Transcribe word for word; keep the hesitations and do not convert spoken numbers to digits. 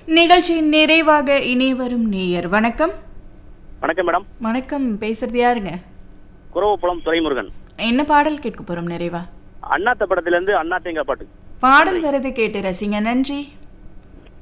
நிகழ்ச்சியின் நிறைவாக இனி வரும் நேயர். வணக்கம். வணக்கம் மேடம். வணக்கம். பேசுறது யாருங்க? குரவப்புலம் துரைமுருகன். என்ன பாடல் கேட்க போறோம் நிறைவா? அண்ணாத்த படத்துல இருந்து அண்ணாத்தேங்க பாட்டு பாடல் வரது கேட்டு ரசிங்க. நன்றி.